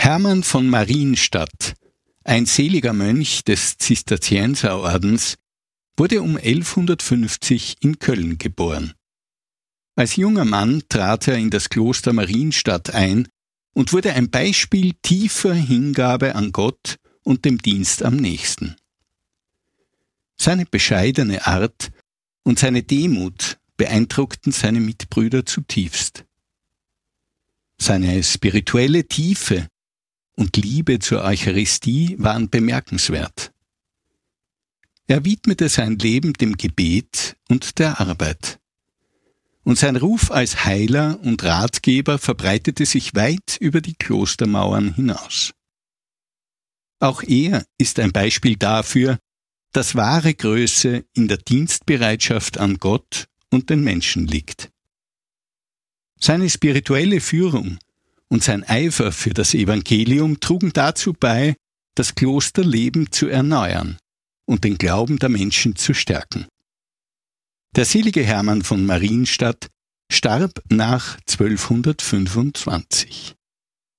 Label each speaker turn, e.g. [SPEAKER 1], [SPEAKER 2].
[SPEAKER 1] Hermann von Marienstadt, ein seliger Mönch des Zisterzienserordens, wurde um 1150 in Köln geboren. Als junger Mann trat er in das Kloster Marienstadt ein und wurde ein Beispiel tiefer Hingabe an Gott und dem Dienst am Nächsten. Seine bescheidene Art und seine Demut beeindruckten seine Mitbrüder zutiefst. Seine spirituelle Tiefe und Liebe zur Eucharistie waren bemerkenswert. Er widmete sein Leben dem Gebet und der Arbeit. Und sein Ruf als Heiler und Ratgeber verbreitete sich weit über die Klostermauern hinaus. Auch er ist ein Beispiel dafür, dass wahre Größe in der Dienstbereitschaft an Gott und den Menschen liegt. Seine spirituelle Führung und sein Eifer für das Evangelium trugen dazu bei, das Klosterleben zu erneuern und den Glauben der Menschen zu stärken. Der selige Hermann von Marienstadt starb nach 1225.